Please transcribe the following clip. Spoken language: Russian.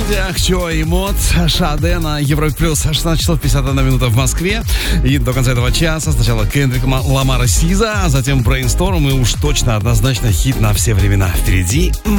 свободях, Чо и Мод, Шаде на Европе Плюс, 16 часов 51 минута в Москве. И до конца этого часа сначала Кендрик Ламара Сиза, а затем Brainstorm и уж точно однозначно хит на все времена. Впереди